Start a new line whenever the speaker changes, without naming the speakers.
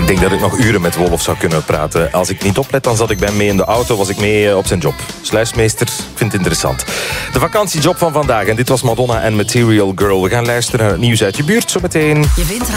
denk dat ik nog uren met Wolf zou kunnen praten. Als ik niet oplet, dan zat ik bij hem mee in de auto, was ik mee op zijn job. Sluismeester, vindt het interessant. De vakantiejob van vandaag. En dit was Madonna en Material Girl. We gaan luisteren naar het nieuws uit je buurt zometeen.
Je vindt